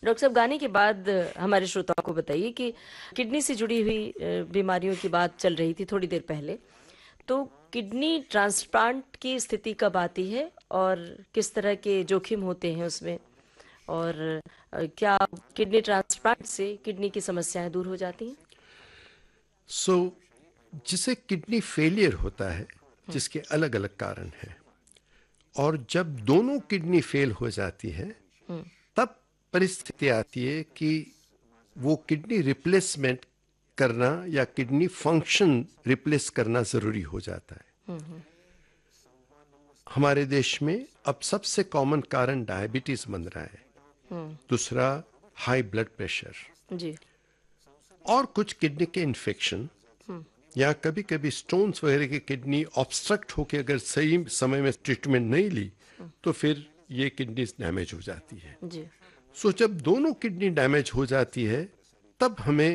Doctor साहब, गाने के बाद हमारे श्रोताओं को बताइए कि किडनी से जुड़ी हुई बीमारियों की बात चल रही थी थोड़ी देर पहले। तो किडनी ट्रांसप्लांट की स्थिति कब आती है और किस तरह के जोखिम होते हैं उसमें? और क्या किडनी ट्रांसप्लांट से किडनी की समस्याएं दूर हो जाती हैं? सो जिसे किडनी फेलियर होता है, हम्म। जिसके अलग अलग कारण हैं, और जब दोनों किडनी फेल हो जाती है, हम्म। तब परिस्थिति आती है कि वो किडनी रिप्लेसमेंट करना या किडनी फंक्शन रिप्लेस करना जरूरी हो जाता है। हम्म। हमारे देश में अब सबसे कॉमन कारण डायबिटीज बन रहा है, हम्म। दूसरा हाई ब्लड प्रेशर, जी। और कुछ किडनी के इन्फेक्शन, हम्म। या कभी कभी स्टोन्स वगैरह की किडनी ऑब्स्ट्रक्ट होकर अगर सही समय में ट्रीटमेंट नहीं ली तो फिर ये किडनी डैमेज हो जाती है। जी। सो जब दोनों किडनी डैमेज हो जाती है, तब हमें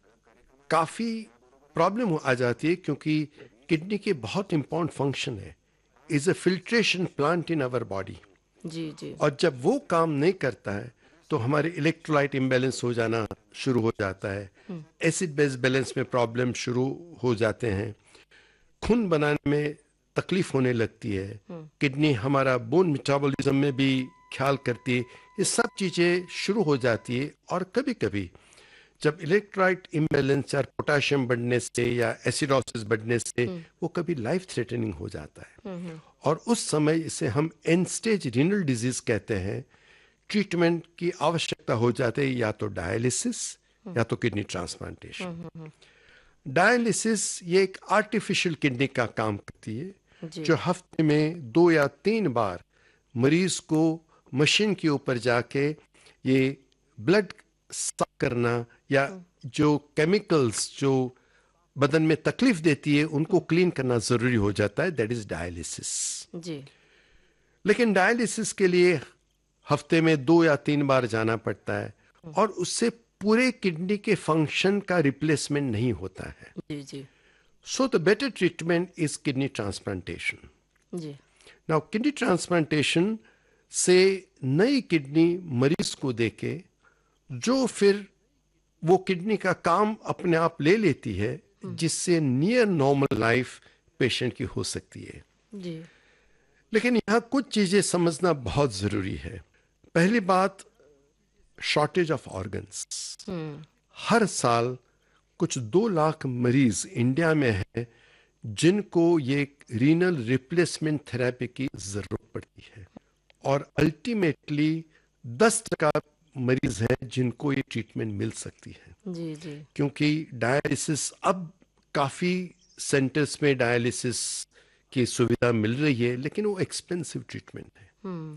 काफ़ी प्रॉब्लम आ जाती है, क्योंकि किडनी के बहुत इंपॉर्टेंट फंक्शन है, is a filtration plant in our body. जी। जी। और जब वो काम नहीं करता है तो हमारे इलेक्ट्रोलाइट इम्बैलेंस हो जाना शुरू हो जाता है, हम्म। एसिड बेस बैलेंस में प्रॉब्लम शुरू हो जाते हैं, खून बनाने में तकलीफ होने लगती है, हम्म। किडनी हमारा बोन मेटाबॉलिज्म में भी ख्याल करती है, ये सब चीज़ें शुरू हो जाती है। और कभी कभी जब इलेक्ट्रोलाइट इम्बैलेंस या पोटाशियम बढ़ने से या एसिडोसिस बढ़ने से हम्म। वो कभी लाइफ थ्रेटनिंग हो जाता है, हम्म। और उस समय इसे हम एंड स्टेज रीनल डिजीज कहते हैं। ट्रीटमेंट की आवश्यकता हो जाती है, या तो डायलिसिस या तो किडनी ट्रांसप्लांटेशन। हम्म। डायलिसिस ये एक आर्टिफिशियल किडनी का काम करती है, जी। जो हफ्ते में 2 या 3 बार मरीज को मशीन के ऊपर जाके ये ब्लड साफ करना, या हम्म। जो केमिकल्स जो बदन में तकलीफ देती है उनको हम्म। क्लीन करना जरूरी हो जाता है, दैट इज डायलिसिस। जी। लेकिन डायलिसिस के लिए हफ्ते में 2 या 3 बार जाना पड़ता है, हम्म। और उससे पूरे किडनी के फंक्शन का रिप्लेसमेंट नहीं होता है। जी। जी। So the better treatment is kidney transplantation. Ji. Now kidney transplantation से नई किडनी मरीज को देके, जो फिर वो किडनी का काम अपने आप ले लेती है, हम्म। जिससे नियर नॉर्मल लाइफ पेशेंट की हो सकती है। जी। लेकिन यहाँ कुछ चीजें समझना बहुत जरूरी है। पहली बात, शॉर्टेज ऑफ ऑर्गन्स। हम्म। हर साल कुछ 2 लाख मरीज इंडिया में है जिनको ये रीनल रिप्लेसमेंट थेरेपी की जरूरत पड़ती है, और अल्टीमेटली 10% मरीज हैं जिनको ये ट्रीटमेंट मिल सकती है। जी। जी। क्योंकि डायलिसिस अब काफ़ी सेंटर्स में डायलिसिस की सुविधा मिल रही है, लेकिन वो एक्सपेंसिव ट्रीटमेंट है। हम्म।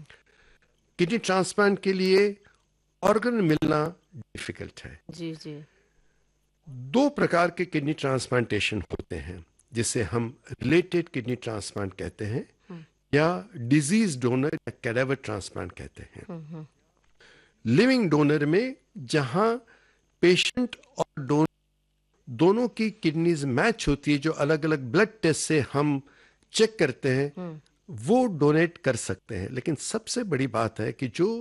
किडनी ट्रांसप्लांट के लिए ऑर्गन मिलना डिफिकल्ट है। जी। जी। 2 प्रकार के किडनी ट्रांसप्लांटेशन होते हैं, जिसे हम रिलेटेड किडनी ट्रांसप्लांट कहते हैं, हम्म। या डिजीज डोनर या कैडावर ट्रांसप्लांट कहते हैं। हम्म। लिविंग डोनर में जहां पेशेंट और डोनर दोनों की किडनीज मैच होती है, जो अलग अलग ब्लड टेस्ट से हम चेक करते हैं, हम्म। वो डोनेट कर सकते हैं। लेकिन सबसे बड़ी बात है कि जो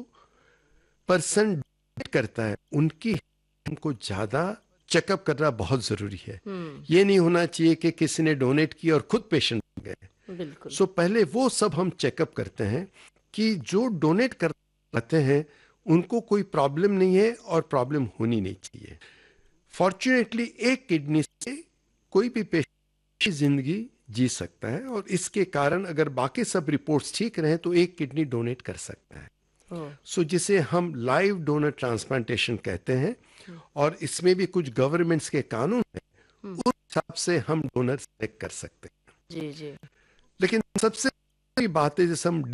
पर्सन डोनेट करता है उनकी हमको ज्यादा चेकअप करना बहुत जरूरी है। हम्म। ये नहीं होना चाहिए कि किसी ने डोनेट किया और खुद पेशेंट बन गए। बिल्कुल। सो पहले वो सब हम चेकअप करते हैं कि जो डोनेट करते हैं उनको कोई प्रॉब्लम नहीं है, और प्रॉब्लम होनी नहीं चाहिए। फॉर्चुनेटली एक किडनी से कोई भी पेशेंट जिंदगी जी सकता है, और इसके कारण अगर बाकी सब रिपोर्ट्स ठीक रहे तो एक किडनी डोनेट कर सकता है। ओ। सो जिसे हम लाइव डोनर ट्रांसप्लांटेशन कहते हैं, हम्म। और इसमें भी कुछ गवर्नमेंट्स के कानून है, हम्म। उस हिसाब से हम डोनर सेलेक्ट कर सकते हैं। जी। जी। लेकिन सबसे बड़ी बात है, जैसे हम